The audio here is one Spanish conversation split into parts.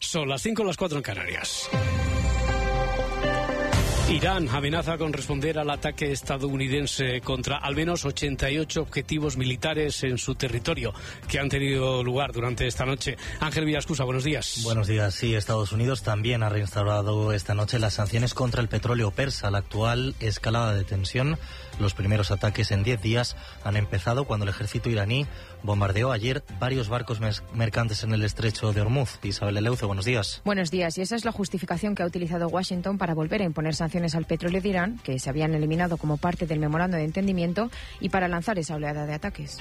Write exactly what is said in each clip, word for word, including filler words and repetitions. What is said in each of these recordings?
Son las cinco, las cuatro en Canarias. Irán amenaza con responder al ataque estadounidense contra al menos ochenta y ocho objetivos militares en su territorio que han tenido lugar durante esta noche. Ángel Villascusa, buenos días. Buenos días. Sí, Estados Unidos también ha reinstaurado esta noche las sanciones contra el petróleo persa. La actual escalada de tensión, los primeros ataques en diez días, han empezado cuando el ejército iraní bombardeó ayer varios barcos mercantes en el estrecho de Hormuz. Isabel Eleuce, buenos días. Buenos días. Y esa es la justificación que ha utilizado Washington para volver a imponer sanciones al petróleo de Irán, que se habían eliminado como parte del memorando de entendimiento, y para lanzar esa oleada de ataques.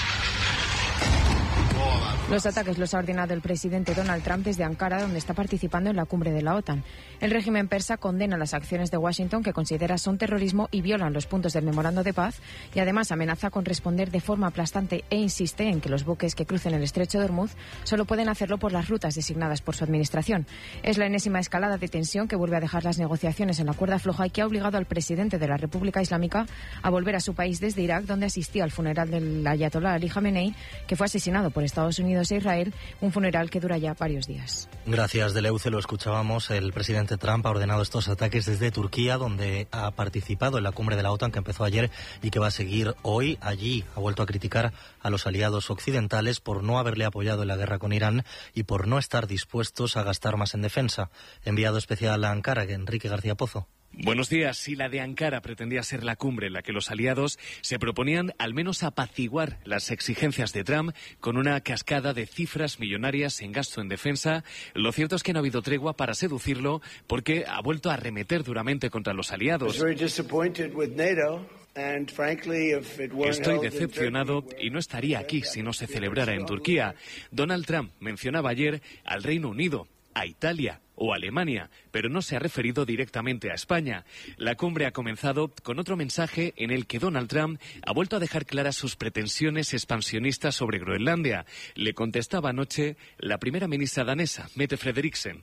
Los ataques los ha ordenado el presidente Donald Trump desde Ankara, donde está participando en la cumbre de la OTAN. El régimen persa condena las acciones de Washington, que considera son terrorismo y violan los puntos del memorando de paz, y además amenaza con responder de forma aplastante e insiste en que los buques que crucen el estrecho de Hormuz solo pueden hacerlo por las rutas designadas por su administración. Es la enésima escalada de tensión que vuelve a dejar las negociaciones en la cuerda floja y que ha obligado al presidente de la República Islámica a volver a su país desde Irak, donde asistió al funeral del ayatolá Ali Jamenei, que fue asesinado por Estados Unidos e Israel, un funeral que dura ya varios días. Gracias, Deleuce. Lo escuchábamos. El presidente Trump ha ordenado estos ataques desde Turquía, donde ha participado en la cumbre de la OTAN que empezó ayer y que va a seguir hoy. Allí ha vuelto a criticar a los aliados occidentales por no haberle apoyado en la guerra con Irán y por no estar dispuestos a gastar más en defensa. Enviado especial a Ankara, Enrique García Pozo. Buenos días. Si la de Ankara pretendía ser la cumbre en la que los aliados se proponían al menos apaciguar las exigencias de Trump con una cascada de cifras millonarias en gasto en defensa, lo cierto es que no ha habido tregua para seducirlo porque ha vuelto a arremeter duramente contra los aliados. Estoy decepcionado y no estaría aquí si no se celebrara en Turquía. Donald Trump mencionaba ayer al Reino Unido, a Italia o Alemania, pero no se ha referido directamente a España. La cumbre ha comenzado con otro mensaje en el que Donald Trump ha vuelto a dejar claras sus pretensiones expansionistas sobre Groenlandia. Le contestaba anoche la primera ministra danesa, Mette Frederiksen.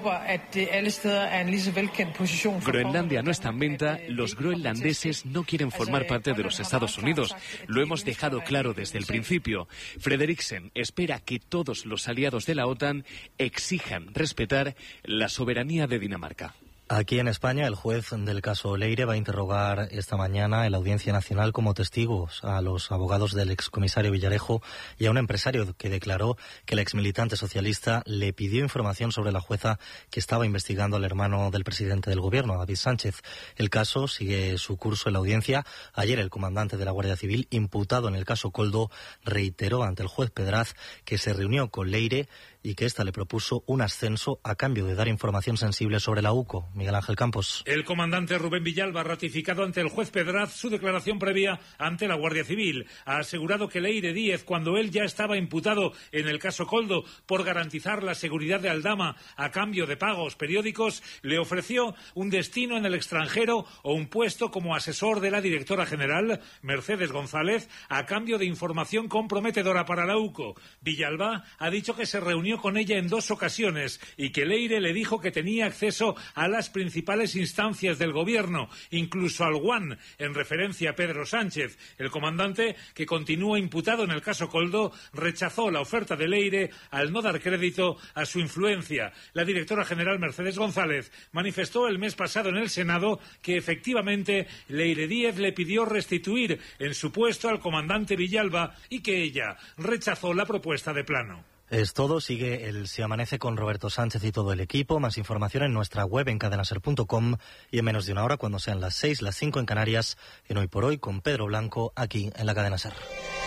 Groenlandia no está en venta, los groenlandeses no quieren formar parte de los Estados Unidos. Lo hemos dejado claro desde el principio. Frederiksen espera que todos los aliados de la OTAN exijan respetar la soberanía de Dinamarca. Aquí en España, el juez del caso Leire va a interrogar esta mañana en la Audiencia Nacional como testigos a los abogados del excomisario Villarejo y a un empresario que declaró que el exmilitante socialista le pidió información sobre la jueza que estaba investigando al hermano del presidente del gobierno, David Sánchez. El caso sigue su curso en la audiencia. Ayer el comandante de la Guardia Civil, imputado en el caso Koldo, reiteró ante el juez Pedraz que se reunió con Leire y que ésta le propuso un ascenso a cambio de dar información sensible sobre la UCO. Miguel Ángel Campos. El comandante Rubén Villalba ha ratificado ante el juez Pedraz su declaración previa ante la Guardia Civil. Ha asegurado que Leire Díez, cuando él ya estaba imputado en el caso Koldo por garantizar la seguridad de Aldama a cambio de pagos periódicos, le ofreció un destino en el extranjero o un puesto como asesor de la directora general, Mercedes González, a cambio de información comprometedora para la UCO. Villalba ha dicho que se reunió con ella en dos ocasiones y que Leire le dijo que tenía acceso a las principales instancias del gobierno, incluso al U A N, en referencia a Pedro Sánchez. El comandante, que continúa imputado en el caso Koldo, rechazó la oferta de Leire al no dar crédito a su influencia. La directora general Mercedes González manifestó el mes pasado en el Senado que efectivamente Leire Díez le pidió restituir en su puesto al comandante Villalba y que ella rechazó la propuesta de plano. Es todo. Sigue el Se Amanece con Roberto Sánchez y todo el equipo. Más información en nuestra web en cadenaser punto com y en menos de una hora, cuando sean las seis, las cinco en Canarias, en Hoy por Hoy con Pedro Blanco, aquí en la Cadena Ser.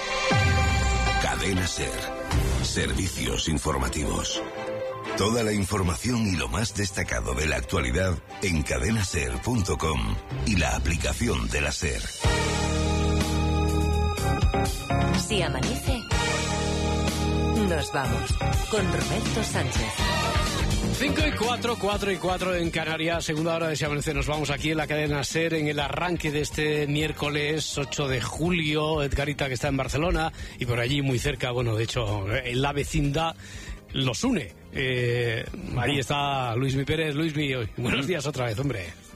Cadena Ser. Servicios informativos. Toda la información y lo más destacado de la actualidad en cadenaser punto com y la aplicación de la Ser. Si amanece, nos vamos con Roberto Sánchez. cinco y cuatro, cuatro y cuatro en Canarias, segunda hora de Si Amanece. Nos vamos aquí en la cadena SER en el arranque de este miércoles ocho de julio. Edgarita, que está en Barcelona y por allí muy cerca, bueno, de hecho, en la vecindad los une. Eh, ahí está Luismi Pérez. Luismi, buenos días otra vez, hombre.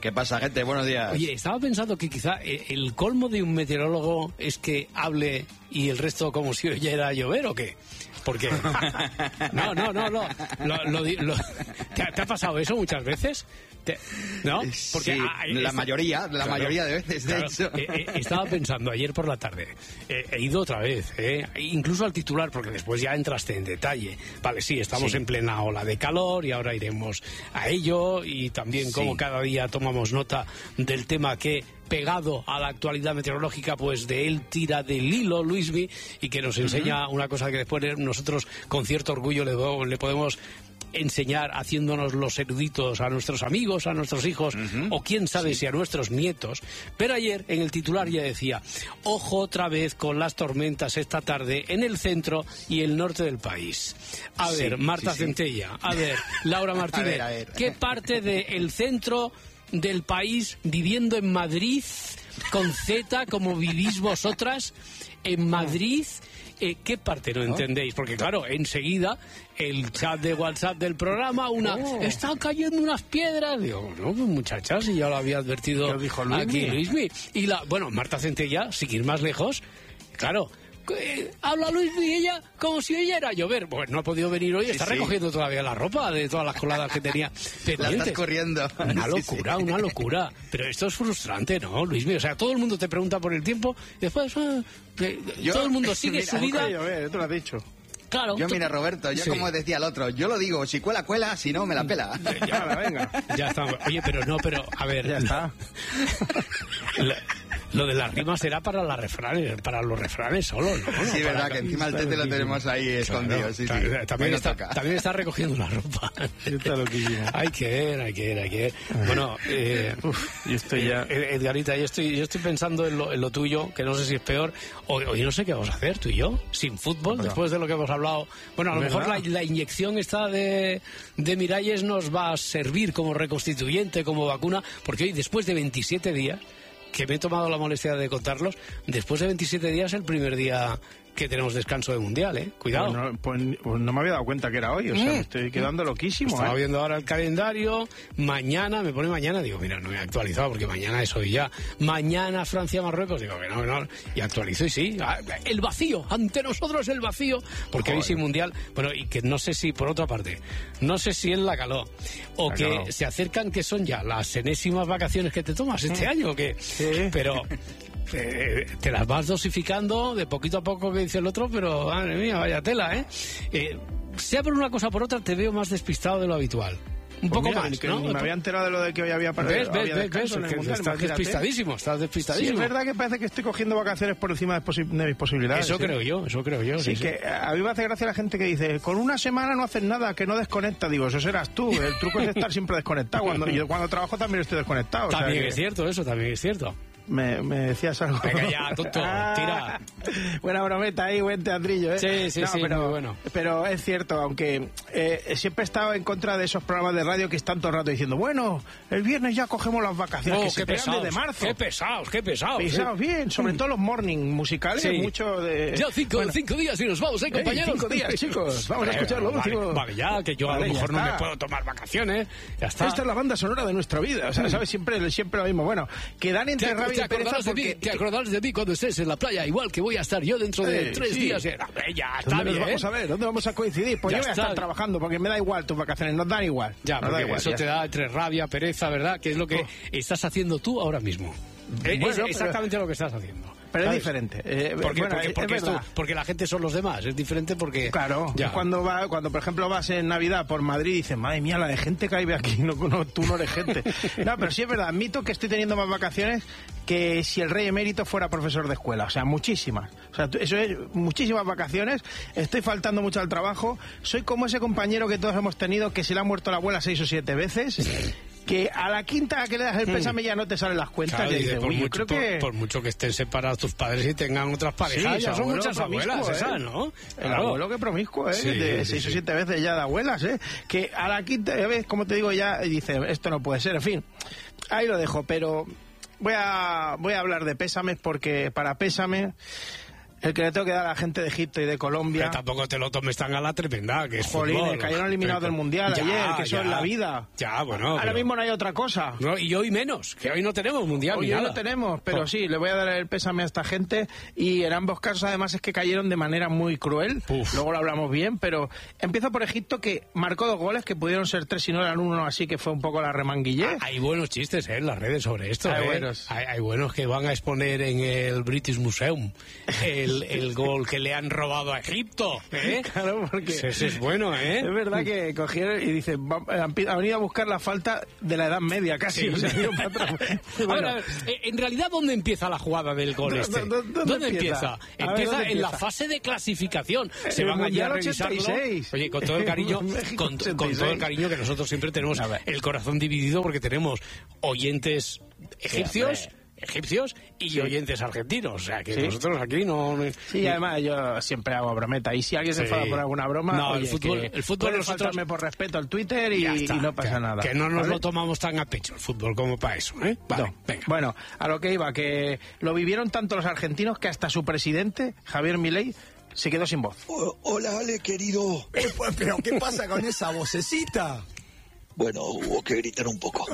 ¿Qué pasa, gente? Buenos días. Oye, estaba pensando que quizá el colmo de un meteorólogo es que hable y el resto como si oyera llover, ¿o qué? Porque... No, no, no, no. Lo, lo, lo, ¿te, ¿Te ha pasado eso muchas veces? ¿Te, ¿No? Porque sí, hay, la esta, mayoría, la claro, mayoría de veces, de claro, hecho. Eh, eh, estaba pensando ayer por la tarde, eh, he ido otra vez, eh, incluso al titular, porque después ya entraste en detalle. Vale, sí, estamos sí. en plena ola de calor y ahora iremos a ello, y también como sí. cada día tomamos nota del tema que... pegado a la actualidad meteorológica, pues de él tira del hilo Luismi, y que nos enseña uh-huh. una cosa que después nosotros con cierto orgullo le, le podemos enseñar haciéndonos los eruditos a nuestros amigos, a nuestros hijos, uh-huh. o quién sabe sí. si a nuestros nietos. Pero ayer en el titular ya decía, ojo otra vez con las tormentas esta tarde en el centro y el norte del país. A sí, ver, Marta sí, Centella, sí. a ver, Laura Martínez, a ver, a ver. ¿qué parte del centro del país, viviendo en Madrid, con Z, como vivís vosotras, en Madrid, eh, ¿qué parte no entendéis? Porque claro, enseguida el chat de WhatsApp del programa, una, oh. están cayendo unas piedras. Digo, no, pues muchachas, y ya lo había advertido lo dijo Luismi. Aquí Luismi. Y la, bueno, Marta Centella, sin ir más lejos, claro, Eh, habla Luis y ella como si ella era a llover. Pues no ha podido venir hoy, sí, está sí. recogiendo todavía la ropa de todas las coladas que tenía pendientes. La estás corriendo. Una locura, sí, sí. una locura. Pero esto es frustrante, ¿no, Luis? O sea, todo el mundo te pregunta por el tiempo y después ah, yo, todo el mundo sigue mira, su vida. Llover, tú lo has dicho. Claro. Yo, mira, Roberto, yo sí. como decía el otro, yo lo digo, si cuela, cuela, si no, me la pela. Ya, venga. Ya está. Oye, pero no, pero, a ver. Ya está. La, lo de las rimas será para las refranes, para los refranes solo, ¿no? Sí, no, verdad, para... que encima el tete lo tenemos ahí claro, escondido, sí, claro, sí. También está, también está recogiendo la ropa. Está loquísimo. Hay que ver, hay que ver, hay que ver. Bueno, eh, Uf, yo estoy ya... Edgarita, yo estoy, yo estoy pensando en lo, en lo tuyo, que no sé si es peor, o, o yo no sé qué vamos a hacer, tú y yo, sin fútbol, no. después de lo que hemos hablado. Bueno, a lo mejor la, la inyección esta de, de Miralles nos va a servir como reconstituyente, como vacuna, porque hoy, después de veintisiete días, que me he tomado la molestia de contarlos, después de veintisiete días, el primer día que tenemos descanso de Mundial, ¿eh? Cuidado. Pues no, pues, pues no me había dado cuenta que era hoy, o sea, mm. me estoy quedando loquísimo. Estaba ¿eh? viendo ahora el calendario, mañana, me pone mañana, digo, mira, no me he actualizado porque mañana es hoy ya. Mañana Francia-Marruecos, digo, que no, no, y actualizo y sí. El vacío, ante nosotros el vacío, porque Joder. hoy sin Mundial, bueno, y que no sé si, por otra parte, no sé si él la caló, o la que caló. Se acercan que son ya las enésimas vacaciones que te tomas este mm. año, que, sí. pero... Eh, te las vas dosificando de poquito a poco, que dice el otro, pero madre mía, vaya tela, ¿eh? eh sea por una cosa o por otra, te veo más despistado de lo habitual. Un pues poco mira, más, que ¿no? Me había enterado de lo de que hoy había partido. ¿Ves, ves, ves, ves? Que mundial, estás despistadísimo, estás despistadísimo. Sí, es verdad que parece que estoy cogiendo vacaciones por encima de, posi- de mis posibilidades. Eso ¿sí? creo yo, eso creo yo. Sí, sí, que sí. A mí me hace gracia la gente que dice, con una semana no haces nada, que no desconecta. Digo, eso serás tú. El truco es estar siempre desconectado. Cuando yo cuando trabajo también estoy desconectado. También o sea, es que... cierto, eso también es cierto. Me, me decías algo. Venga ya, tonto, tira. Buena brometa ahí, buen teatrillo, ¿eh? Sí, sí, no, sí, pero, muy bueno. Pero es cierto, aunque eh, siempre he estado en contra de esos programas de radio que están todo el rato diciendo, bueno, el viernes ya cogemos las vacaciones, oh, que se pegan desde marzo. Qué pesados, qué pesados. Pesados, ¿eh? Bien, sobre todo los morning musicales, sí. mucho de... Ya cinco, bueno. cinco días y nos vamos, ¿eh, compañeros? Eh, cinco días, chicos, vamos a escuchar lo vale, último. Vale, ya, que yo vale, a lo mejor no me puedo tomar vacaciones, ya está. Esta es la banda sonora de nuestra vida, o sea, ¿sabes? Siempre, siempre lo mismo. Bueno, que dan entre rabia y pereza porque... Te acordarás de mí cuando estés en la playa, igual que voy a estar yo dentro de eh, tres sí. días. Eh, ya, está ¿Dónde bien, nos vamos ¿eh? a ver? ¿Dónde vamos a coincidir? Pues ya yo voy a estar trabajando porque me da igual tus vacaciones, nos dan igual. Ya, nos da igual, eso ya. te da entre rabia, pereza, ¿verdad? Que es lo que oh. estás haciendo tú ahora mismo. Bueno, es exactamente pero... lo que estás haciendo. Pero ¿sabes? Es diferente. Eh, porque, bueno, porque, es, porque, es esto, porque la gente son los demás. Es diferente porque... Claro. Ya. Cuando, va, cuando, por ejemplo, vas en Navidad por Madrid y dices, madre mía, la de gente que hay aquí, no, no, tú no eres gente. No, pero sí es verdad. Admito que estoy teniendo más vacaciones que si el rey emérito fuera profesor de escuela. O sea, muchísimas. O sea, eso es muchísimas vacaciones. Estoy faltando mucho al trabajo. Soy como ese compañero que todos hemos tenido que se le ha muerto la abuela seis o siete veces... que a la quinta que le das el pésame ya no te salen las cuentas. Claro, y dices, por, uy, mucho, creo que... por, por mucho que estén separados tus padres y tengan otras parejas, sí, ya son muchas abuelas, ¿eh? Esas, ¿no? El claro. abuelo que promiscuo, ¿eh? Sí, de seis sí, o siete sí. veces ya de abuelas, ¿eh? Que a la quinta vez, como te digo, ya dice, esto no puede ser, en fin. Ahí lo dejo, pero voy a, voy a hablar de pésames porque para pésame... el que le tengo que dar a la gente de Egipto y de Colombia. Pero tampoco te lo tomes tan a la tremenda, que es Jolín, fútbol. cayeron eliminados del Mundial ya, ayer, que eso ya, es la vida. Ya, bueno. Ahora pero... mismo no hay otra cosa. No, y hoy menos, que hoy no tenemos Mundial Hoy ni no nada. lo tenemos, pero Oh. sí, le voy a dar el pésame a esta gente. Y en ambos casos, además, es que cayeron de manera muy cruel. Uf. Luego lo hablamos bien, pero empiezo por Egipto, que marcó dos goles, que pudieron ser tres y no eran uno, así que fue un poco la remanguillé. Ah, hay buenos chistes eh, en las redes sobre esto. Hay eh. buenos. Hay, hay buenos que van a exponer en el British Museum el, el gol que le han robado a Egipto. ¿eh? Claro, porque Ese, ese es bueno, ¿eh? es verdad que cogieron y dicen, va- han pi- han venido a buscar la falta de la Edad Media casi. Sí. O sea, ido para atrás. A ver, Bueno, a ver, eh, en realidad, ¿dónde empieza la jugada del gol ¿Dó- este? dó- dónde empieza? A ver, Empieza ¿dónde en la empieza? fase de clasificación. Se En el van allí a Mundial revisarlo. ochenta y seis. Oye, con todo el cariño, México con, con ochenta y seis. todo el cariño que nosotros siempre tenemos A ver. el corazón dividido porque tenemos oyentes egipcios. Sí, hombre. egipcios y Sí. oyentes argentinos, o sea que Sí. nosotros aquí no... sí, además yo siempre hago brometa. Y si alguien se Sí. enfada por alguna broma, No, el oye, fútbol- que el fútbol puede nosotros- faltarme por respeto al Twitter y, Ya y está, no pasa que, nada. que no nos ¿vale? lo tomamos tan a pecho el fútbol como para eso, ¿eh? Vale, No. venga. Bueno, a lo que iba, que lo vivieron tanto los argentinos que hasta su presidente, Javier Milei, se quedó sin voz. Oh, hola, Ale, querido. Eh, pues, pero ¿qué pasa con esa vocecita? Bueno, hubo que gritar un poco.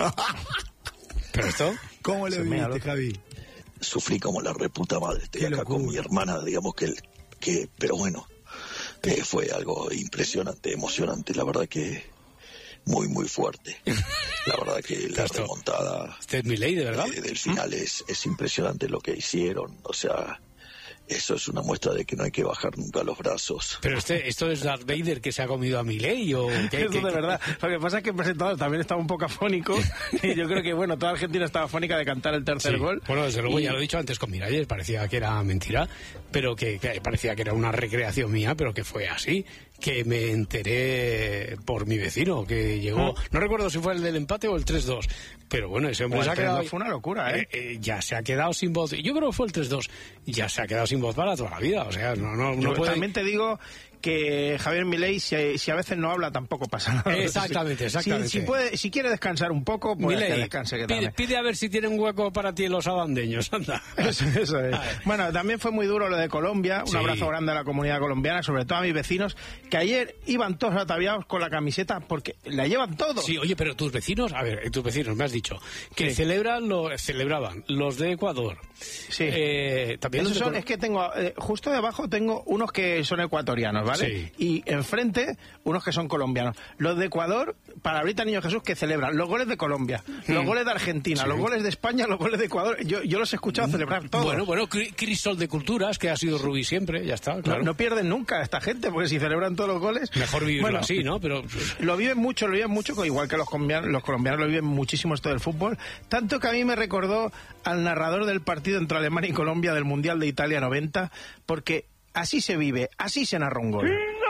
¿Pero esto? ¿Cómo le Se me viste, ha- Javi? Sufrí como la reputa madre. Estoy Qué acá locura. con mi hermana, digamos que... el- que pero bueno, eh, fue algo impresionante, emocionante. La verdad que muy, muy fuerte. La verdad que la Esto- remontada Este es mi ley, de verdad. eh, del final es, es impresionante lo que hicieron. O sea, eso es una muestra de que no hay que bajar nunca los brazos. Pero este, esto es Darth Vader que se ha comido a Milei o qué, Eso qué- de verdad. Lo que pasa es que el presentador también estaba un poco afónico. Y yo creo que, bueno, toda Argentina estaba afónica de cantar el tercer Sí. gol. Bueno, desde luego Y- ya lo he dicho antes con Miralles, parecía que era mentira, pero que, que parecía que era una recreación mía, pero que fue así, que me enteré por mi vecino, que llegó, no recuerdo si fue el del empate o el tres dos, pero bueno, ese hombre Bueno, se ha el tres dos quedado... fue una locura, ¿eh? Eh, eh, ya se ha quedado sin voz, yo creo que fue el tres dos, ya se ha quedado sin voz para toda la vida, o sea, no, no, no Yo puede... también te digo que Javier Milei, si, si a veces no habla, tampoco pasa nada. Exactamente, Si- exactamente. Si, puede, si quiere descansar un poco, pues Milei, que descanse. Que pide, también. pide a ver si tiene un hueco para ti en los abandeños, anda. Eso, eso es. Bueno, también fue muy duro lo de Colombia. Un Sí. abrazo grande a la comunidad colombiana, sobre todo a mis vecinos, que ayer iban todos ataviados con la camiseta porque la llevan todos. Sí, oye, pero tus vecinos, a ver, tus vecinos, me has dicho, que Sí. celebran lo, celebraban los de Ecuador. Sí. Eh, también los Esos de son, Col- es que tengo, eh, justo debajo tengo unos que son ecuatorianos, ¿vale? Sí. Y enfrente unos que son colombianos. Los de Ecuador, palabrita Niño Jesús, que celebran los goles de Colombia, los goles de Argentina, Sí. los goles de España, los goles de Ecuador. Yo, yo los he escuchado celebrar todos. Bueno, bueno, cri- crisol de culturas, que ha sido Rubí siempre, ya está, No, claro. no pierden nunca esta gente, porque si celebran todos los goles... Mejor vivirlo Bueno, así, ¿no? Pero Lo viven mucho, lo viven mucho, igual que los colombianos, los colombianos lo viven muchísimo esto del fútbol, tanto que a mí me recordó al narrador del partido entre Alemania y Colombia del Mundial de Italia noventa, porque así se vive, así se narra un gol.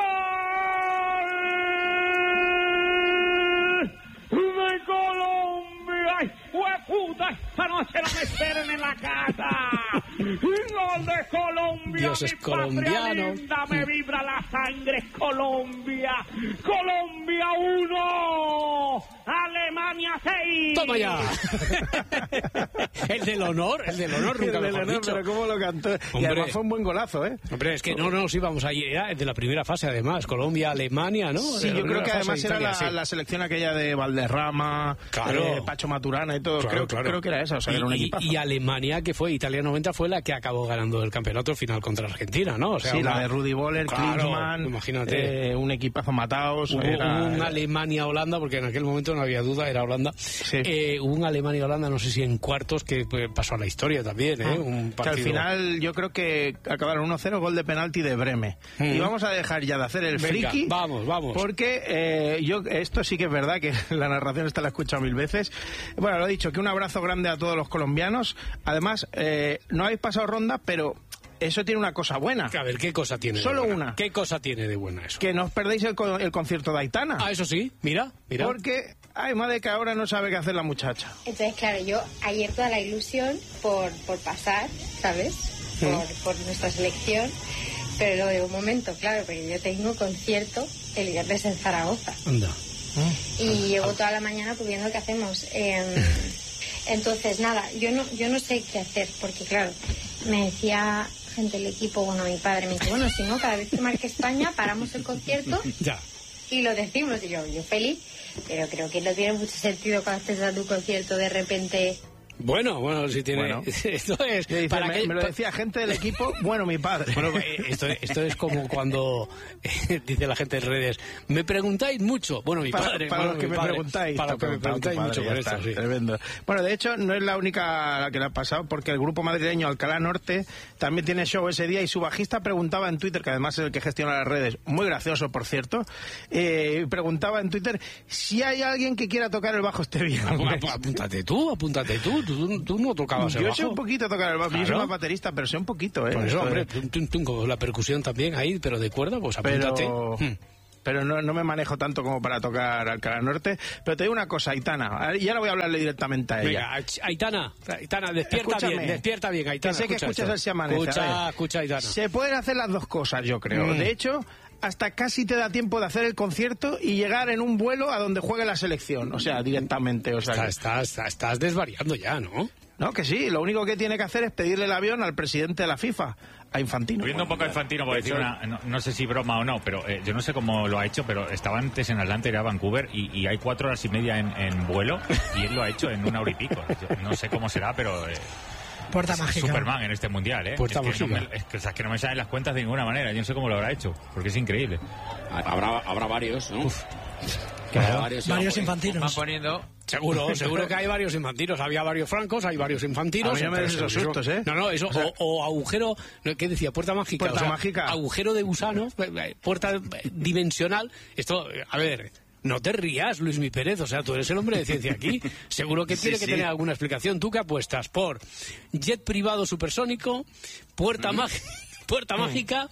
de Colombia. ¡Ay, hueputa! Esta noche no me esperen en la casa. Gol de Colombia. Dios es mi patria colombiano. linda, me vibra la sangre. Colombia. Colombia uno. Alemania seis. ¡toma ya! el del honor, el del honor, nunca El del mejor honor, dicho. pero cómo lo cantó. Y Hombre. además fue un buen golazo, ¿eh? Hombre, es que no nos íbamos ahí, era de la primera fase además, Colombia, Alemania, ¿no? Sí, De la yo creo primera que fase además de era Italia, la, sí. la selección aquella de Valderrama, Claro. eh, Pacho Maturana y todo. Claro, creo, claro. creo que era esa, o sea, y, era un y- equipazo. y Alemania, que fue Italia noventa, fue la que acabó ganando el campeonato final contra Argentina, ¿no? O sea, sí, una- la de Rudy Boller, Claro, Klinsmann, imagínate. eh, un equipazo mataos. Hubo, era- hubo un Alemania-Holanda, porque en aquel momento no había duda, era Holanda. Eh, hubo un Alemania-Holanda, no sé si en cuartos, que pues, pasó a la historia también, ¿eh? Un que al partido... final yo creo que acabaron uno cero, gol de penalti de Breme. Mm. Y vamos a dejar ya de hacer el Venga, friki. vamos, vamos. Porque eh, yo esto sí que es verdad, que la narración esta la he escuchado mil veces. Bueno, lo he dicho, que un abrazo grande a todos los colombianos. Además, eh, no habéis pasado ronda, pero eso tiene una cosa buena. A ver, ¿qué cosa tiene Solo de buena? una. ¿Qué cosa tiene de buena eso? Que no os perdéis el, co- el concierto de Aitana. Ah, eso sí, mira, mira. Porque, ay, madre, que ahora no sabe qué hacer la muchacha. Entonces, claro, yo ayer toda la ilusión por, por pasar, ¿sabes? Por, por nuestra selección. Pero luego de un momento, claro, porque yo tengo concierto el viernes en Zaragoza. Anda. Y llevo toda la mañana pues, viendo qué hacemos. Eh, entonces, nada, yo no, yo no sé qué hacer, porque claro, me decía gente del equipo, bueno, mi padre me dice, bueno, si no, cada vez que marque España paramos el concierto ya. y lo decimos. Y yo, yo feliz, pero creo que no tiene mucho sentido cuando estés a tu concierto de repente... Bueno, bueno, si tiene... Bueno. Esto es... Dice, para me, que, me lo decía gente del equipo, bueno, mi padre. Bueno, esto, esto es como cuando eh, dice la gente en redes, me preguntáis mucho. Bueno, mi para, padre... Para bueno, los que me padre, preguntáis. Para los que me preguntáis padre, mucho por está, esto, sí. Tremendo. Bueno, de hecho, no es la única a la que le ha pasado, porque el grupo madrileño Alcalá Norte también tiene show ese día y su bajista preguntaba en Twitter, que además es el que gestiona las redes, muy gracioso, por cierto, eh, preguntaba en Twitter si hay alguien que quiera tocar el bajo este día. Apúntate tú, apúntate tú, tú, tú no tocabas el Yo bajo. sé un poquito tocar el bajo, Claro. yo soy más baterista, pero sé un poquito, ¿eh? Por eso, Esto hombre, es- tum, tum, tum, como la percusión también ahí, pero de cuerda, pues apúntate. Pero... Hmm. Pero no, no me manejo tanto como para tocar Alcalá Norte. Pero te digo una cosa, Aitana, y ahora voy a hablarle directamente a ella. Venga, Aitana, Aitana, despierta Escúchame, bien, despierta bien, Aitana. Que sé que escucha escuchas esto. el Se Amanece. Escucha, Oye, escucha, Aitana. Se pueden hacer las dos cosas, yo creo. Mm. De hecho, hasta casi te da tiempo de hacer el concierto y llegar en un vuelo a donde juegue la selección. O sea, directamente. O sea, Está- que- estás, estás, estás desvariando ya, ¿no? No, que sí. Lo único que tiene que hacer es pedirle el avión al presidente de la FIFA, a Infantino. Viendo un poco a Infantino, por decir una, no, no sé si broma o no, pero eh, yo no sé cómo lo ha hecho, pero estaba antes en Atlanta, era Vancouver, y, y hay cuatro horas y media en, en vuelo, y él lo ha hecho en una hora y pico. Yo no sé cómo será, pero... Eh, Puerta es mágica. Superman en este mundial, ¿eh? Puerta es que no mágica. me, es que, o sea, es que no me salen las cuentas de ninguna manera. Yo no sé cómo lo habrá hecho, porque es increíble. Habrá, habrá varios, ¿no? Claro. Varios, Varios sí, infantinos. van poniendo... Seguro, seguro que hay varios infantinos. Había varios francos, hay varios infantinos. A mí no me des Pero esos eso- sustos, ¿eh? No, no, eso, O sea- o, o agujero, no, ¿qué decía? Puerta mágica. Puerta o sea, mágica. Agujero de gusano, eh, eh, puerta eh, dimensional. Esto, eh, a ver... No te rías, Luis Mi Pérez, o sea, tú eres el hombre de ciencia aquí. Seguro que Sí, tiene que sí. tener alguna explicación. ¿Tú qué apuestas? ¿Por jet privado supersónico, puerta mágica? Puerta mágica,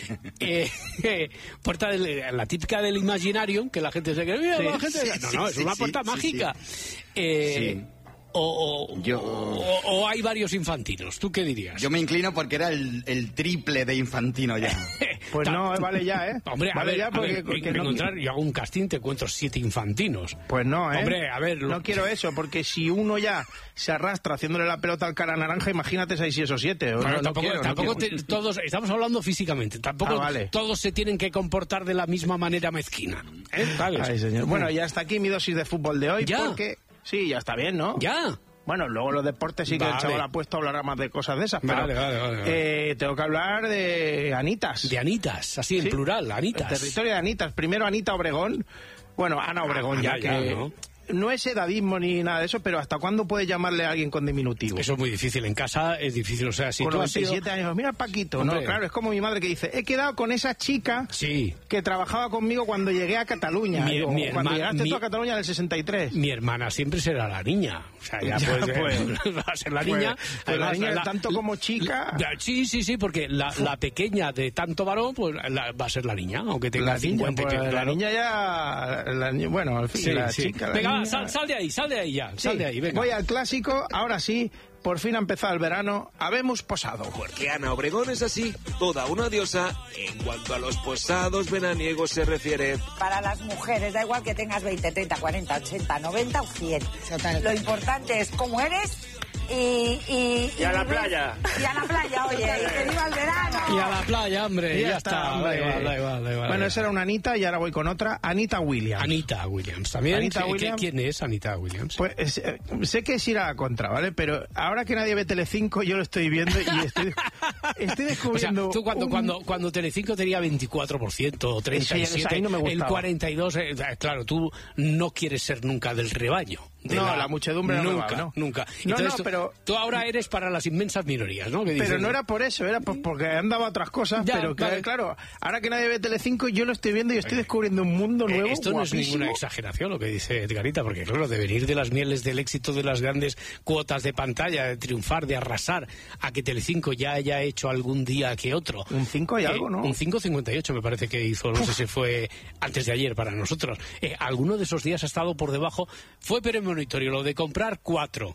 eh, eh, puerta del- la típica del Imaginarium, que la gente se cree, mira, Sí, la gente... sí, no, sí, no, es sí, una sí, puerta sí, mágica. sí. Eh, Sí. o, o- Yo- o- o hay varios infantinos. ¿Tú qué dirías? Yo me inclino porque era el, el triple de Infantino ya. Pues Ta- no, eh, vale ya, ¿eh? Hombre, a vale ver, ya a porque, ver, porque me no, encontrar, yo hago un casting, te encuentro siete infantinos. Pues no, ¿eh? Hombre, a ver... lo- No quiero eso, porque si uno ya se arrastra haciéndole la pelota al cara naranja, imagínate seis y esos siete. Bueno, No, no tampoco, quiero, no tampoco quiero. te- todos, estamos hablando físicamente, tampoco Ah, vale. todos se tienen que comportar de la misma manera mezquina. ¿eh? ¿Sabes? Ay, señor. Bueno, y hasta aquí mi dosis de fútbol de hoy, ¿Ya? porque... Sí, ya está bien, ¿no? ¿Ya? Bueno, luego los deportes sí que Vale. el chaval ha puesto, hablará más de cosas de esas, pero Vale, vale, vale, vale. Eh, tengo que hablar de Anitas. De Anitas, así en Sí. plural, Anitas. El territorio de Anitas. Primero Anita Obregón. Bueno, Ana Obregón, Ah, ya Ana, que... ya, ¿no? No es edadismo ni nada de eso, pero ¿hasta cuándo puedes llamarle a alguien con diminutivo? Eso es muy difícil. En casa es difícil. O sea, si con tú has sido... veintisiete años. Mira, Paquito. Hombre. No, claro, es como mi madre que dice, he quedado con esa chica Sí. que trabajaba conmigo cuando llegué a Cataluña. Mi- Digo, mi cuando herma- llegaste mi- tú a Cataluña en el sesenta y tres. Mi hermana siempre será la niña. O sea, ya, Ya, pues, pues. va a ser la Pues- niña. pues la Además, niña tanto como chica. Ya, sí, sí, sí, porque la, la pequeña de tanto varón, pues la- va a ser la niña, aunque tenga La niña, cincuenta. pues, que- la claro. niña ya... la ni- bueno, al fin, Sí, la sí. chica... la Venga, va, niña- sal, sal de ahí, sal de ahí ya. Sí, Sal de ahí, venga. voy al clásico, ahora sí, por fin ha empezado el verano, habemos posado. Porque Ana Obregón es así, toda una diosa en cuanto a los posados veraniegos se refiere. Para las mujeres, da igual que tengas veinte, treinta, cuarenta, ochenta, noventa o cien. Lo importante es cómo eres y... Y, Y a la vivir- playa. Y a la playa, oye, y que viva el verano. Y a la playa, hombre, Y ya, está. hombre. Da igual, da igual, da igual. Bueno, esa era una Anita y ahora voy con otra, Anita Williams. Anita Williams. ¿También? Anita ¿Qué- Williams. ¿Quién es Anita Williams? Pues es- eh, sé que es ir a la contra, ¿vale? Pero ahora que nadie ve Telecinco, yo lo estoy viendo y estoy, estoy O sea, descubriendo... tú cuando, un- cuando, cuando Telecinco tenía veinticuatro por ciento o treinta y siete por ciento, ahí no me el gustaba. cuarenta y dos por ciento, eh, claro, tú no quieres ser nunca del rebaño. de No, la muchedumbre no me nunca, va, ¿no? nunca. No, Entonces, no, tú- pero- tú ahora eres para las inmensas minorías, ¿no? Que Pero dices, no era por eso, era pues porque andaba otras cosas, Ya, pero que, vale. claro, ahora que nadie ve Telecinco, yo lo estoy viendo y estoy descubriendo un mundo Eh, nuevo, Esto no es guapísimo. ninguna exageración lo que dice Edgarita, porque claro, de venir de las mieles del éxito de las grandes cuotas de pantalla, de triunfar, de arrasar, a que Telecinco ya haya hecho algún día que otro. Un cinco y Eh, algo, ¿no? Un cinco cincuenta y ocho me parece que hizo, no sé si fue antes de ayer para nosotros. Eh, alguno de esos días ha estado por debajo, fue premonitorio lo de comprar cuatro.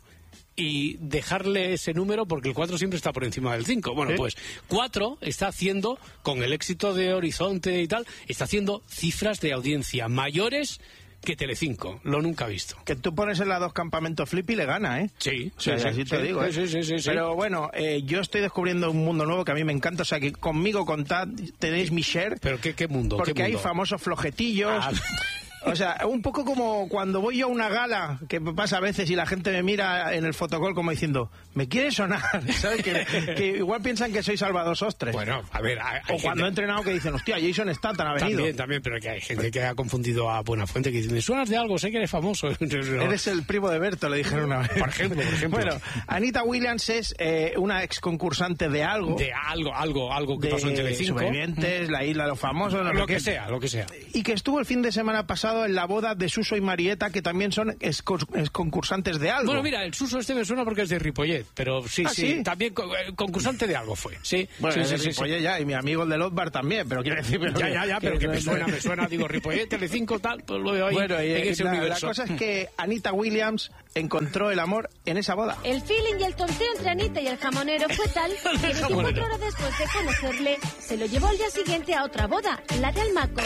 Y dejarle ese número porque el cuatro siempre está por encima del cinco. Bueno, ¿Sí? pues cuatro está haciendo, con el éxito de Horizonte y tal, está haciendo cifras de audiencia mayores que Telecinco. Lo nunca visto. Que tú pones en la dos Campamento Flip y le gana, ¿eh? Sí, o sea, sí, así sí, te sí, digo, ¿eh? sí, sí, sí, sí. Pero bueno, eh, yo estoy descubriendo un mundo nuevo que a mí me encanta, o sea, que conmigo contad, tenéis mi share. ¿Pero qué, qué mundo? Porque ¿Qué mundo? hay famosos flojetillos... Ah. O sea, un poco como cuando voy yo a una gala, que pasa a veces y la gente me mira en el fotocall como diciendo, ¿me quiere sonar? ¿Sabes? Que, que igual piensan que soy Salvador Sostre. Bueno, a ver... Hay, hay o cuando gente... he entrenado que dicen, hostia, Jason Statham ha venido. También, también, pero que hay gente que ha confundido a Buenafuente, que dice, me suenas de algo, sé que eres famoso. Eres el primo de Berto, le dijeron una vez. Por ejemplo, por ejemplo. Bueno, Anita Williams es eh, una ex concursante de algo. De algo, algo, algo que de pasó en Telecinco. Supervivientes, La Isla de los Famosos, no Lo sé que qué. sea, lo que sea. Y que estuvo el fin de semana pasado en la boda de Suso y Marieta, que también son ex concursantes de algo. Bueno, mira, el Suso este me suena porque es de Ripollet, pero sí, ¿Ah, sí, sí? también co- concursante de algo fue, sí. Bueno, sí, es sí, de sí, Ripollet sí. ya, y mi amigo el de Lotbar también, pero quiero decir... Pero Ya, ya, ya, pero que me suena, me suena, digo, Ripollet, Telecinco, tal, pues lo veo ahí, bueno, y, en ese la, universo. la cosa es que Anita Williams encontró el amor en esa boda. El feeling y el tonteo entre Anita y el jamonero fue tal que veinticuatro horas después de conocerle, se lo llevó al día siguiente a otra boda, la de Almaco.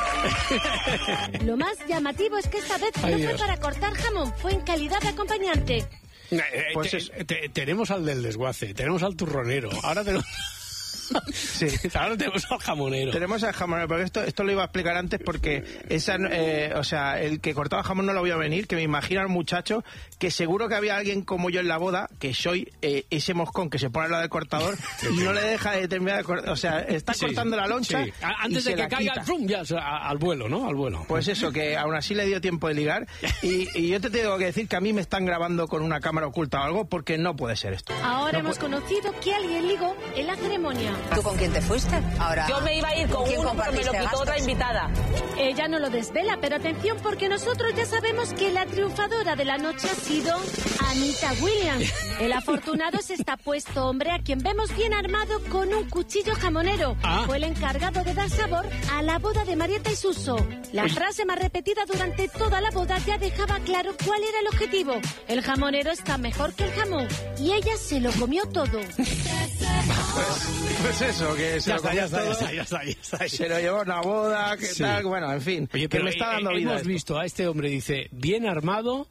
Lo más llamativo es que esta vez Ay, no Dios. fue para cortar jamón, fue en calidad de acompañante. Eh, eh, Pues te- es- te- tenemos al del desguace, tenemos al turronero, ahora tenemos... Sí. Ahora tenemos al jamonero. Tenemos al jamonero, porque esto, esto lo iba a explicar antes porque esa, eh, o sea, el que cortaba jamón no lo vio venir, que me imagino al muchacho que seguro que había alguien como yo en la boda, que soy eh, ese moscón que se pone al lado del cortador y no le deja de terminar de cortar, o sea, está Sí, cortando la loncha sí. A- Antes y de se que la caiga quita. el zoom, ya, o sea, a- al vuelo, ¿no? Al vuelo. Pues eso, que aún así le dio tiempo de ligar y, y yo te tengo que decir que a mí me están grabando con una cámara oculta o algo porque no puede ser esto. Ahora No hemos puede- conocido que alguien ligó en la ceremonia. ¿Tú con quién te fuiste? Ahora. Yo me iba a ir con quién uno, pero me lo compartiste quitó otra gastos? invitada. Ella no lo desvela, pero atención porque nosotros ya sabemos que la triunfadora de la noche ha sido Anita Williams. El afortunado es este apuesto hombre a quien vemos bien armado con un cuchillo jamonero. Ah. Fue el encargado de dar sabor a la boda de Marieta y Suso. La frase más repetida durante toda la boda ya dejaba claro cuál era el objetivo. El jamonero está mejor que el jamón y ella se lo comió todo. Pues eso, que se Ya lo está, comió ya está, ya todo, está, ya está, ya está. se lo llevó a una boda, que Sí. tal, bueno, en fin, Oye, que pero me está eh, dando eh, vida. hemos esto. visto a este hombre, dice, bien armado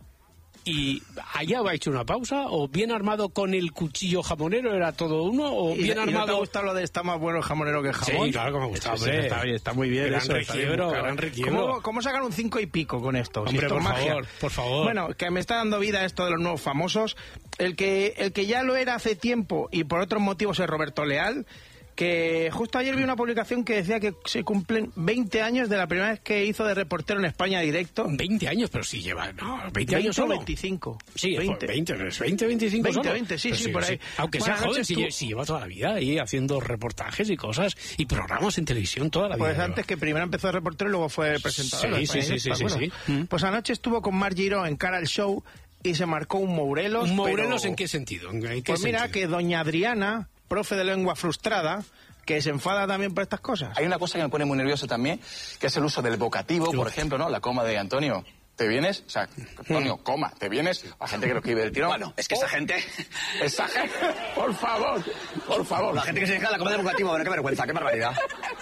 y allá ha hecho una pausa, o bien armado con el cuchillo jamonero, ¿era todo uno? O ¿Y, bien y no te armado... gusta lo de está más bueno el jamonero que el jamón? Sí, claro que me gusta, Sí, sí, hombre. está bien, está muy bien. Gran eso, está bien requiebro, buscado. gran requiebro. ¿Cómo, ¿Cómo sacan un cinco y pico con esto? Si Hombre, esto por es magia. favor, por favor. Bueno, que me está dando vida esto de los nuevos famosos. El que, el que ya lo era hace tiempo y por otros motivos es Roberto Leal, que justo ayer vi una publicación que decía que se cumplen veinte años de la primera vez que hizo de reportero en España directo. veinte años, pero sí lleva, no, veinte años o solo. veinticinco. Sí, veinte. veinte, veinte, veinticinco veinte, solo. veinte, sí, Pero sí, por ahí. Aunque Bueno, sea joven, anoche si, estuvo- lle- si lleva toda la vida ahí haciendo reportajes y cosas y programas en televisión toda la vida. Pues lleva. antes que primero empezó de reportero y luego fue presentador. Sí, sí, sí, sí, sí, sí. Mm. Pues anoche estuvo con Mar Giró en Cara al Show y se marcó un Mourelos. ¿Un Mourelos pero- en qué sentido? ¿En qué Pues mira sentido? que doña Adriana, profe de lengua frustrada, que se enfada también por estas cosas. Hay una cosa que me pone muy nervioso también, que es el uso del vocativo, por ejemplo, ¿no? La coma de Antonio. ¿Te vienes? O sea, Antonio, coma, ¿te vienes? La gente que lo escribe del tirón. Bueno, es que esa gente... Esa gente, por favor, por favor. La gente que se deja la coma de vocativo, bueno, qué vergüenza, qué barbaridad.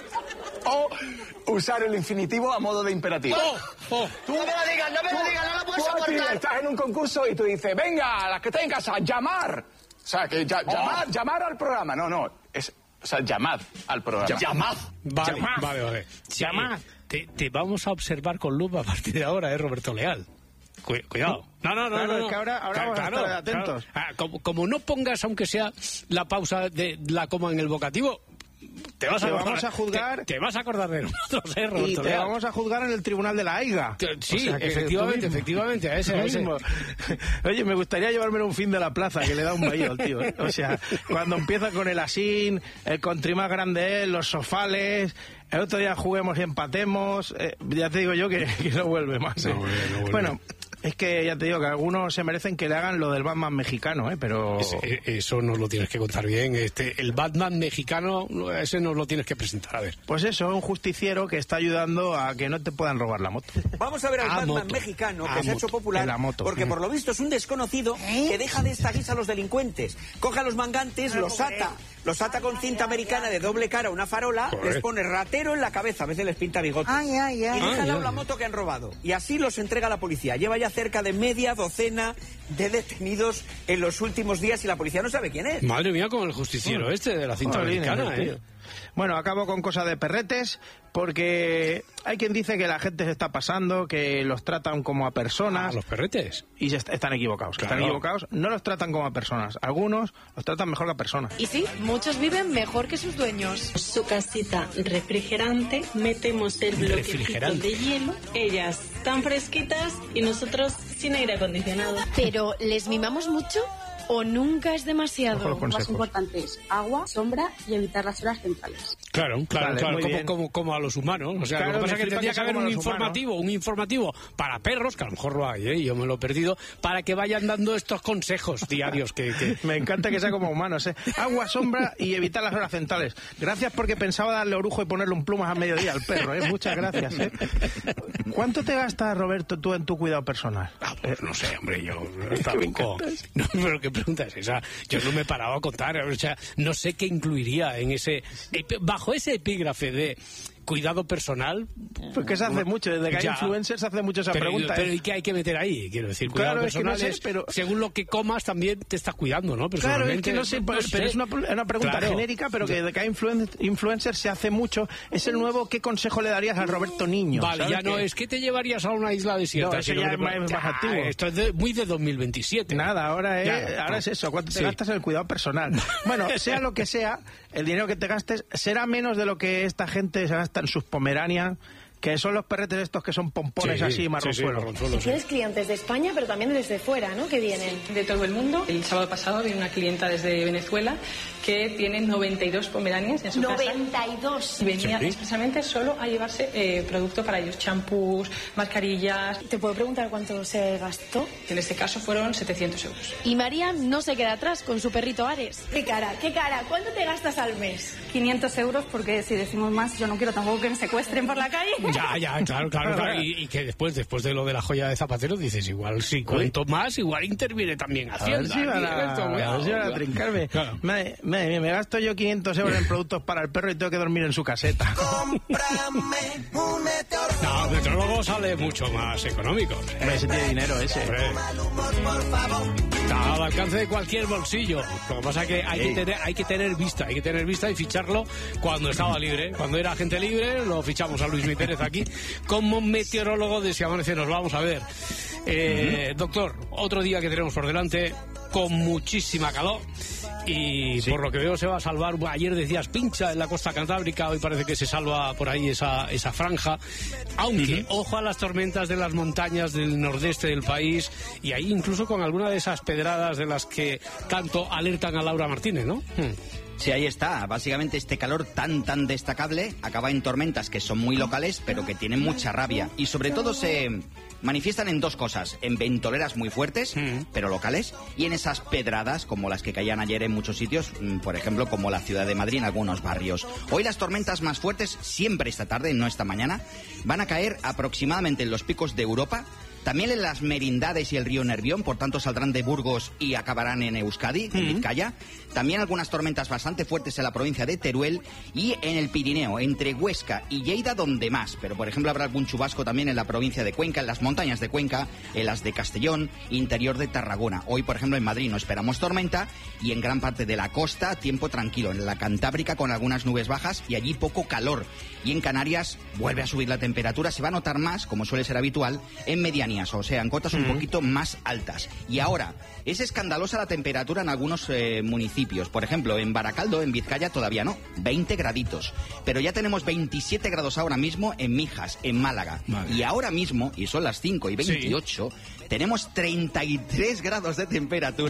O usar el infinitivo a modo de imperativo. Oh, oh. Tú, No me lo digas, no me lo digas, no lo puedo tú aquí soportar. estás en un concurso y tú dices, venga, las que tengas a llamar. O sea, que ya- llamar, Oh. llamar al programa. No, no, es, o sea, llamad al programa. Llamad. Vale, Llamad. vale, vale. Sí, Llamad. Te, te vamos a observar con lupa a partir de ahora, ¿eh, Roberto Leal? Cu- cuidado. No, no, no, Claro, no, es no. que ahora- ahora vamos a estar atentos. claro. Ah, como, como no pongas, aunque sea la pausa de la coma en el vocativo, te vas a Te acordar, vamos a juzgar- Te, te vas a acordar de nosotros, ¿eh, Y Roberto te Leal? vamos a juzgar en el tribunal de la AIGA. Que- Sí, O sea, que efectivamente, tú mismo. efectivamente, a ese, Tú a ese. mismo. Oye, me gustaría llevármelo un fin de la plaza, que le da un baído al tío. ¿eh? O sea, cuando empieza con el asín, el country más grande es, los sofales, el otro día juguemos y empatemos, eh, ya te digo yo que, que no vuelve más. ¿eh? No vuelve, no vuelve. Bueno, Es que ya te digo que algunos se merecen que le hagan lo del Batman mexicano, ¿eh? Pero... Ese, eso nos lo tienes que contar bien. Este, el Batman mexicano, ese nos lo tienes que presentar, a ver. Pues eso, un justiciero que está ayudando a que no te puedan robar la moto. Vamos a ver al A Batman moto. mexicano que A se ha moto. hecho popular En la moto. porque Mm. por lo visto es un desconocido que deja de esta guisa a los delincuentes. Coge a los mangantes, los ata, los ata con cinta americana de doble cara, una farola, Joder. les pone ratero en la cabeza, a veces les pinta bigote. Ay, ay, ay. Y deja Ay, al lado ay. la moto que han robado. Y así los entrega a la policía. Lleva ya cerca de media docena de detenidos en los últimos días y la policía no sabe quién es. Madre mía, con el justiciero Bueno. este de la cinta Jolines, americana, tío. ¿eh? Bueno, acabo con cosas de perretes, porque hay quien dice que la gente se está pasando, que los tratan como a personas. A los perretes. Y se est- están equivocados. Claro. Están equivocados. No los tratan como a personas. Algunos los tratan mejor que a personas. Y sí, muchos viven mejor que sus dueños. Su casita refrigerante, metemos el bloquecito Refrigerante. de hielo, ellas tan fresquitas y nosotros sin aire acondicionado. Pero, ¿les mimamos mucho o nunca es Ojo demasiado? los consejos. importante es agua, sombra y evitar las horas centrales. Claro, claro, Vale, claro, muy como, bien. como, como a los humanos. O sea, Claro, lo que pasa me es que flipa tendría que que sea haber como un los humanos. informativo, un informativo para perros, que a lo mejor lo hay, ¿eh? Yo me lo he perdido, para que vayan dando estos consejos diarios que... que... Me encanta que sea como humanos, ¿eh? Agua, sombra y evitar las horas centrales. Gracias porque pensaba darle orujo y ponerle un plumas a mediodía al perro, ¿eh? Muchas gracias, ¿eh? ¿Cuánto te gastas, Roberto, tú en tu cuidado personal? Ah, pues no sé, hombre, yo está loco. No, pero qué pregunta es esa. Yo no me he parado a contar, o sea, no sé qué incluiría en ese, bajo ese epígrafe de cuidado personal. Porque se hace mucho, desde que hay Ya. influencers se hace mucho esa pero, pregunta. Pero ¿eh? ¿y qué hay que meter ahí? Quiero decir, cuidado Claro, es que no personal sé, es, pero- según lo que comas también te estás cuidando, ¿no? Claro, es que no sé, pero, pero es una, una pregunta Claro. genérica, pero que desde que hay influen- influencers se hace mucho. Es el nuevo, ¿qué consejo le darías al Roberto Niño? Vale, ¿sabes? ya no Que- es que te llevarías a una isla desierta. No, eso sino ya que es te- más- más Ah, activo. Esto es de- muy de dos mil veintisiete. Nada, ahora es, Ya. ahora es eso, cuánto te Sí. gastas en el cuidado personal. Bueno, sea lo que sea, el dinero que te gastes será menos de lo que esta gente se gasta en sus Pomeranian, que son los perretes estos que son pompones Sí, así, sí, marronzuelos. sí, marronzuelos, sí. Tienes clientes de España, pero también desde fuera, ¿no? Que vienen. De todo el mundo. El sábado pasado vino una clienta desde Venezuela que tiene noventa y dos pomeranias en su noventa y dos. casa. Y venía Sí. expresamente solo a llevarse eh, producto para ellos, champús, mascarillas. ¿Te puedo preguntar cuánto se gastó? En este caso fueron setecientos euros. Y María no se queda atrás con su perrito Ares. ¿Qué cara? ¿Qué cara? ¿Cuánto te gastas al mes? quinientos euros porque si decimos más yo no quiero tampoco que me secuestren por la calle. Ya, ya, claro, claro, claro. Y, y que después, después de lo de la joya de Zapatero, dices, igual si cuento más, igual interviene también A ver Hacienda. si van a, Esto, a ver cuidado, si van a cuidado. trincarme. Claro. Me, me- me gasto yo quinientos euros en productos para el perro y tengo que dormir en su caseta. No, el meteorólogo sale mucho más económico. Hombre, ese tiene dinero ese. Hombre. Está al alcance de cualquier bolsillo. Lo que pasa es que hay que, tener, hay que tener vista, hay que tener vista y ficharlo cuando estaba libre. Cuando era gente libre, lo fichamos a Luis Mi Pérez aquí como meteorólogo de Si Amanece. Nos vamos a ver. Eh, Doctor, otro día que tenemos por delante con muchísima calor. Y por lo que veo se va a salvar. Ayer decías pincha en la costa cantábrica, hoy parece que se salva por ahí esa, esa franja. Aunque, ojo a las tormentas de las montañas del nordeste del país y ahí incluso con alguna de esas pedradas de las que tanto alertan a Laura Martínez, ¿no? Hmm. Sí, ahí está. Básicamente este calor tan tan destacable acaba en tormentas que son muy locales, pero que tienen mucha rabia. Y sobre todo se manifiestan en dos cosas. En ventoleras muy fuertes, pero locales, y en esas pedradas como las que caían ayer en muchos sitios, por ejemplo, como la ciudad de Madrid en algunos barrios. Hoy las tormentas más fuertes, siempre esta tarde, no esta mañana, van a caer aproximadamente en los picos de Europa. También en las merindades y el río Nervión, por tanto saldrán de Burgos y acabarán en Euskadi, en Vizcaya. También algunas tormentas bastante fuertes en la provincia de Teruel y en el Pirineo, entre Huesca y Lleida, donde más. Pero, por ejemplo, habrá algún chubasco también en la provincia de Cuenca, en las montañas de Cuenca, en las de Castellón, interior de Tarragona. Hoy, por ejemplo, en Madrid no esperamos tormenta y en gran parte de la costa tiempo tranquilo. En la Cantábrica con algunas nubes bajas y allí poco calor. Y en Canarias vuelve a subir la temperatura, se va a notar más, como suele ser habitual, en medianías, o sea, en cotas un poquito más altas. Y ahora, es escandalosa la temperatura en algunos eh, municipios. Por ejemplo, en Baracaldo, en Vizcaya, todavía no, veinte graditos. Pero ya tenemos veintisiete grados ahora mismo en Mijas, en Málaga. Vale. Y ahora mismo, y son las cinco y veintiocho, sí. tenemos treinta y tres grados de temperatura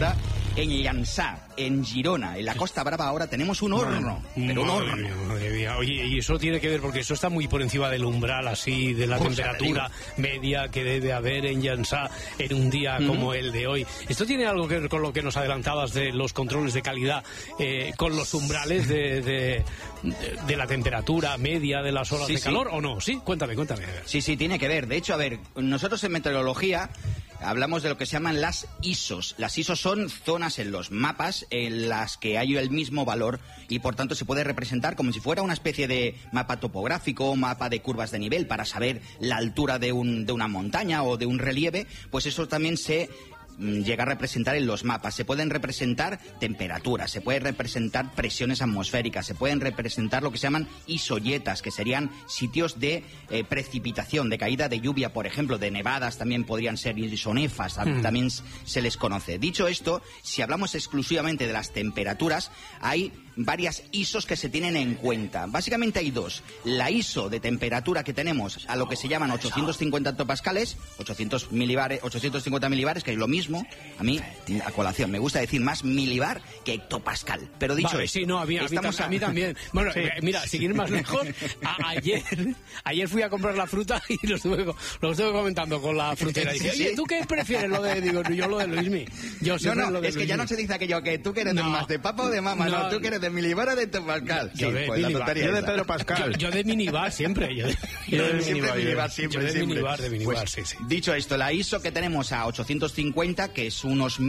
En Llançà, en Girona, en la Costa Brava ahora tenemos un horno, pero un horno. Madre mía, madre mía. Oye, y eso tiene que ver, porque eso está muy por encima del umbral, así, de la Pues, temperatura media que debe haber en Llançà en un día Ujú. como el de hoy. ¿Esto tiene algo que ver con lo que nos adelantabas de los controles de calidad, eh, con los umbrales de, de, de, de la temperatura media de las horas Sí, de sí. calor, o no? Sí, cuéntame, cuéntame. Sí, sí, tiene que ver. De hecho, a ver, nosotros en meteorología hablamos de lo que se llaman las I S Os. Las I S Os son zonas en los mapas en las que hay el mismo valor y por tanto se puede representar como si fuera una especie de mapa topográfico, mapa de curvas de nivel para saber la altura de, un, de una montaña o de un relieve. Pues eso también se mm, llega a representar en los mapas. Se pueden representar temperaturas, se pueden representar presiones atmosféricas, se pueden representar lo que se llaman isoyetas, que serían sitios de eh, precipitación, de caída de lluvia, por ejemplo, de nevadas también podrían ser isonefas, Mm. también se les conoce. Dicho esto, si hablamos exclusivamente de las temperaturas, hay varias I S Os que se tienen en cuenta. Básicamente hay dos. La I S O de temperatura que tenemos a lo que se llaman ochocientos cincuenta hectopascales, ochocientos milibares, ochocientos cincuenta milibares, que es lo mismo. A mí, a colación, me gusta decir más milibar que hectopascal. Pero dicho Vale, esto, sí, no, a mí, a mí estamos tam- a mí también. Bueno, Sí. eh, mira, sin ir más lejos, a- ayer, ayer fui a comprar la fruta y lo estuve, co- lo estuve comentando con la frutera. Y dije, Sí, oye, sí. ¿tú qué prefieres? Lo de, digo, yo lo de Luismi. Yo No, siempre no, lo de es que ya Luismi. no se dice aquello que tú que eres de No. más de papa o de mama, no, No. tú que eres de milibar o de hectopascal. Yo Sí, de pues la minibar. tontería Yo de esa. Pedro Pascal. Yo, yo de minibar siempre. Yo de, yo de Siempre minibar, minibar, yo- siempre, yo de siempre. minibar, de minibar, Pues, sí, sí. Dicho esto, la I S O que tenemos a ochocientos cincuenta, que es unos